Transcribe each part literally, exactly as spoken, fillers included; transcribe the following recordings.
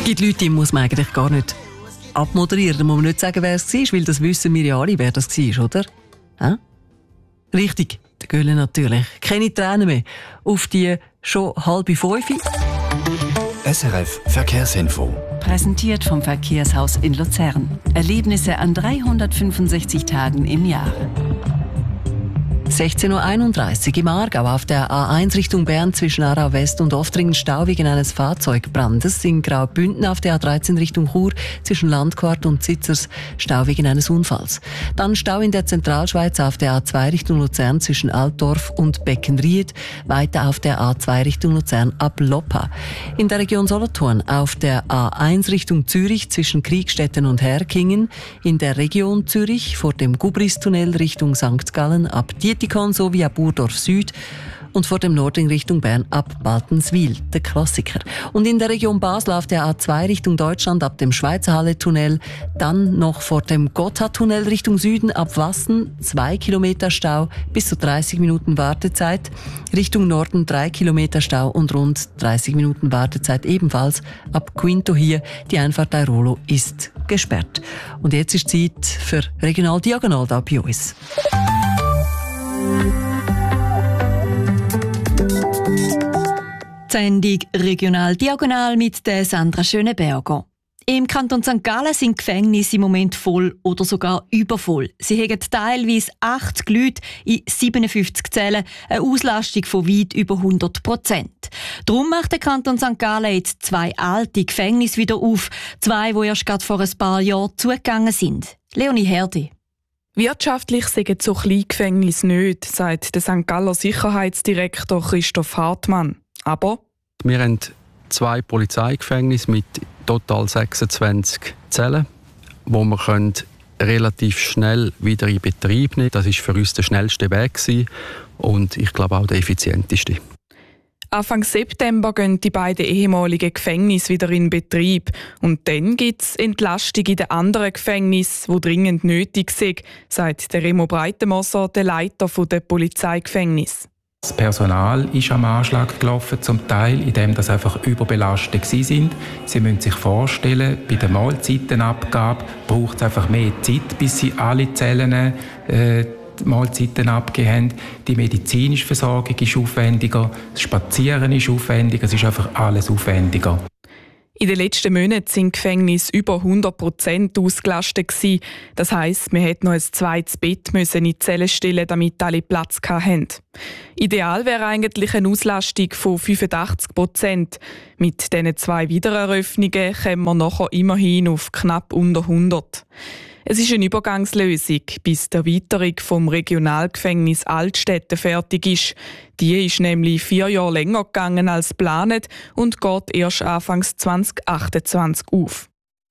gibt Leute, die muss man eigentlich gar nicht abmoderieren. Da muss man nicht sagen, wer es war, weil das wissen wir ja alle, wer das war, oder? Ja? Richtig, der Göhle natürlich. Keine Tränen mehr. Auf die schon halbe Fünfe. S R F Verkehrsinfo. Präsentiert vom Verkehrshaus in Luzern. Erlebnisse an dreihundertfünfundsechzig Tagen im Jahr. sechzehn Uhr einunddreißig im Aargau auf der A eins Richtung Bern zwischen Aarau West und Oftringen Stau wegen eines Fahrzeugbrandes. In Graubünden auf der A dreizehn Richtung Chur zwischen Landquart und Zitzers Stau wegen eines Unfalls. Dann Stau in der Zentralschweiz auf der A zwei Richtung Luzern zwischen Altdorf und Beckenried. Weiter auf der A zwei Richtung Luzern ab Loppa. In der Region Solothurn auf der A eins Richtung Zürich zwischen Kriegstetten und Herkingen. In der Region Zürich vor dem Gubristunnel Richtung Sankt Gallen ab Dietikon sowie ab Burdorf Süd und vor dem Nordring Richtung Bern ab Baltenswil, der Klassiker. Und in der Region Basel auf der A zwei Richtung Deutschland ab dem Schweizerhalle-Tunnel, dann noch vor dem Gotthardtunnel Richtung Süden ab Wassen, zwei Kilometer Stau, bis zu dreißig Minuten Wartezeit. Richtung Norden drei Kilometer Stau und rund dreißig Minuten Wartezeit ebenfalls ab Quinto hier. Die Einfahrt Airolo ist gesperrt. Und jetzt ist Zeit für Regional Diagonal da bei uns. Die Sendung Regional Diagonal mit der Sandra Schöneberger. Im Kanton Sankt Gallen sind die Gefängnisse im Moment voll oder sogar übervoll. Sie haben teilweise achtzig Leute in siebenundfünfzig Zellen, eine Auslastung von weit über hundert Prozent. Darum macht der Kanton Sankt Gallen jetzt zwei alte Gefängnisse wieder auf, zwei, die erst gerade vor ein paar Jahren zugegangen sind. Leonie Herdi. Wirtschaftlich sind so kleine Gefängnisse nicht, sagt der Sankt Galler Sicherheitsdirektor Christoph Hartmann. Aber wir haben zwei Polizeigefängnisse mit total sechsundzwanzig Zellen, wo wir können relativ schnell wieder in Betrieb nehmen. Das war für uns der schnellste Weg und ich glaube auch der effizienteste. Anfang September gehen die beiden ehemaligen Gefängnisse wieder in Betrieb. Und dann gibt es Entlastung in den anderen Gefängnissen, die dringend nötig sind, sagt der Remo Breitenmoser, der Leiter der Polizeigefängnisse. Das Personal ist am Anschlag gelaufen, zum Teil, indem das einfach überbelastet sind. Sie müssen sich vorstellen, bei der Mahlzeitenabgabe braucht es einfach mehr Zeit, bis sie alle Zellen äh, die Mahlzeiten abgegeben haben. Die medizinische Versorgung ist aufwendiger, das Spazieren ist aufwendiger, es ist einfach alles aufwendiger. In den letzten Monaten sind Gefängnisse über hundert Prozent ausgelastet gewesen. Das heisst, man hätte noch ein zweites Bett müssen in die Zelle stellen, damit alle Platz hatten. Ideal wäre eigentlich eine Auslastung von fünfundachtzig Prozent. Mit diesen zwei Wiedereröffnungen kommen wir nachher immerhin auf knapp unter hundert. Es ist eine Übergangslösung, bis die Erweiterung vom Regionalgefängnis Altstädte fertig ist. Die ist nämlich vier Jahre länger gegangen als geplant und geht erst Anfang zwanzig achtundzwanzig auf.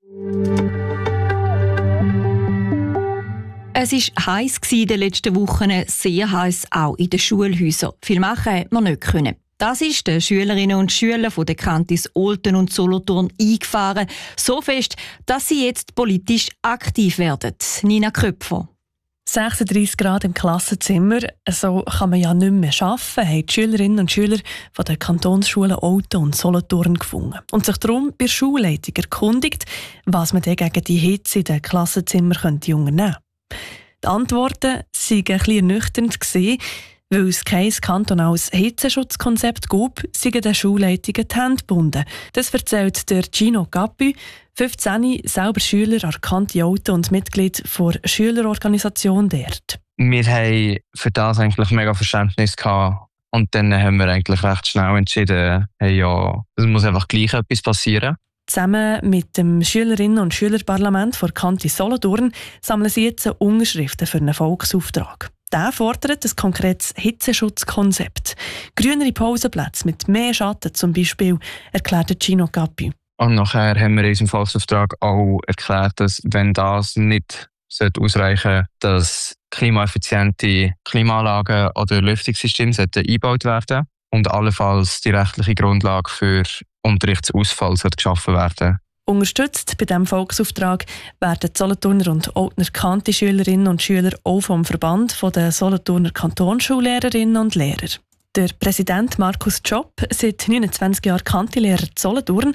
Es war heiß in den letzten Wochen, sehr heiß auch in den Schulhäusern. Viel machen konnte man nicht können. Das ist den Schülerinnen und Schülern von den Kantis Olten und Solothurn eingefahren. So fest, dass sie jetzt politisch aktiv werden. Nina Köpfer. sechsunddreissig Grad im Klassenzimmer, so kann man ja nicht mehr arbeiten, haben die Schülerinnen und Schüler von den Kantonsschulen Olten und Solothurn gefunden. Und sich darum bei der Schulleitung erkundigt, was man denn gegen die Hitze in den Klassenzimmern könnte unternehmen könnte. Die Antworten waren ein bisschen ernüchternd, weil es kein kantonales Hitzeschutzkonzept gab, seien den Schulleitungen die Hände gebunden. Das erzählt der Gino Gappi, fünfzehn, selber Schüler an Kanti Olten und Mitglied der Schülerorganisation dort. Wir haben für das eigentlich mega Verständnis gehabt. Und dann haben wir eigentlich recht schnell entschieden, hey, ja, es muss einfach gleich etwas passieren. Zusammen mit dem Schülerinnen- und Schülerparlament der Kanti Solothurn sammeln sie jetzt Unterschriften für einen Volksauftrag. Der fordert ein konkretes Hitzeschutzkonzept. Grünere Pausenplätze mit mehr Schatten zum Beispiel, erklärt Gino Gappi. Und nachher haben wir in unserem Volksauftrag auch erklärt, dass wenn das nicht ausreichen sollte, dass klimaeffiziente Klimaanlagen oder Lüftungssysteme eingebaut werden und allenfalls die rechtliche Grundlage für Unterrichtsausfall geschaffen werden. Unterstützt bei diesem Volksauftrag werden die Solothurner und Oltner Kanti-Schülerinnen und Schüler auch vom Verband der Solothurner Kantonsschullehrerinnen und Lehrer. Der Präsident Markus Tschopp, seit neunundzwanzig Jahren Kanti-Lehrer in Solothurn,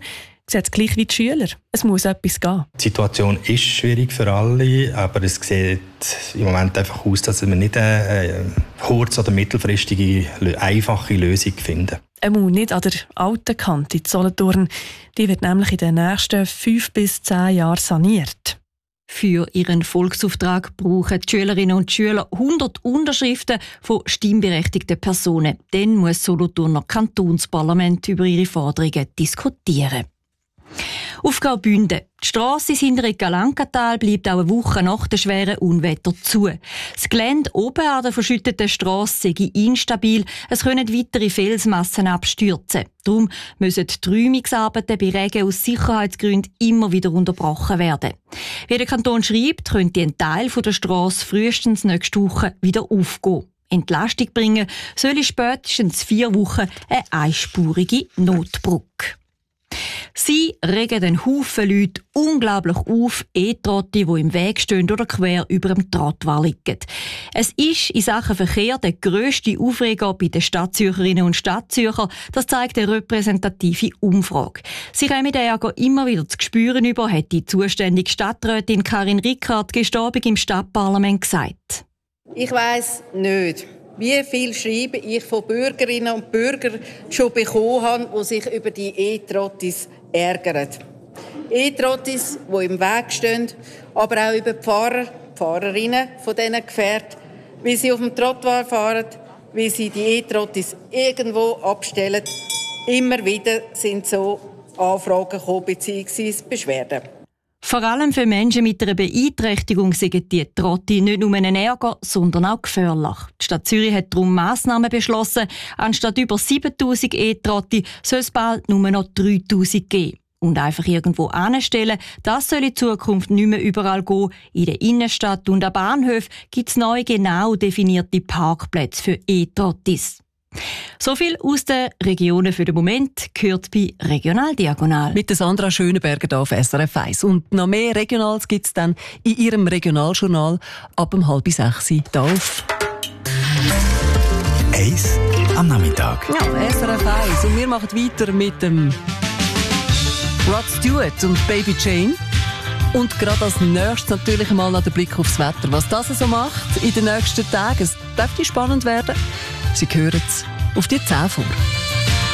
Sie hat es gleich wie die Schüler. Es muss etwas gehen. Die Situation ist schwierig für alle, aber es sieht im Moment einfach aus, dass wir nicht eine kurz- oder mittelfristige, einfache Lösung finden. Einmal nicht an der alten Kante in Solothurn. Die wird nämlich in den nächsten fünf bis zehn Jahren saniert. Für ihren Volksauftrag brauchen die Schülerinnen und Schüler hundert Unterschriften von stimmberechtigten Personen. Dann muss das Solothurner Kantonsparlament über ihre Forderungen diskutieren. Auf Graubünden. Die Strasse ins hintere Galankatal bleibt auch eine Woche nach den schweren Unwetter zu. Das Gelände oben an der verschütteten Strasse sei instabil, es können weitere Felsmassen abstürzen. Darum müssen die Räumungsarbeiten bei Regen aus Sicherheitsgründen immer wieder unterbrochen werden. Wie der Kanton schreibt, könnte ein Teil der Strasse frühestens nächste Woche wieder aufgehen. Entlastung bringen soll in spätestens vier Wochen eine einspurige Notbrücke. Sie regen den Haufen Leute unglaublich auf, E-Trotti, die im Weg stehen oder quer über dem Trottoir liegen. Es ist in Sachen Verkehr der grösste Aufreger bei den Stadtzürcherinnen und Stadtzürcher. Das zeigt eine repräsentative Umfrage. Sie kommen den Ärger immer wieder zu spüren über, hat die zuständige Stadträtin Karin Rickard gestern Abend im Stadtparlament gesagt. Ich weiss nicht, wie viel Schreiben ich von Bürgerinnen und Bürgern schon bekommen habe, die sich über die E-Trottis ärgern. E-Trottis, die im Weg stehen, aber auch über die Fahrer, die Fahrerinnen von diesen Gefährten, wie sie auf dem Trottoir fahren, wie sie die E-Trottis irgendwo abstellen. Immer wieder sind so Anfragen gekommen, beziehungsweise Beschwerden. Vor allem für Menschen mit einer Beeinträchtigung sind die Trotti nicht nur ein Ärger, sondern auch gefährlich. Die Stadt Zürich hat darum Massnahmen beschlossen. Anstatt über siebentausend E-Trotti soll es bald nur noch dreitausend geben. Und einfach irgendwo anstellen, das soll in Zukunft nicht mehr überall gehen. In der Innenstadt und an Bahnhöfen gibt es neue, genau definierte Parkplätze für E-Trottis. So viel aus den Regionen für den Moment gehört bei Regional Diagonal. Mit der Sandra Schönenberger hier auf S R F eins. Und noch mehr Regionals gibt es dann in ihrem Regionaljournal ab um halb sechs hier auf Eis am Nachmittag. Ja, S R F eins. Und wir machen weiter mit dem Rod Stewart und Baby Jane. Und gerade als nächstes natürlich mal noch der Blick aufs Wetter. Was das so macht in den nächsten Tagen, es dürfte spannend werden. Sie hören es auf die zehn vor.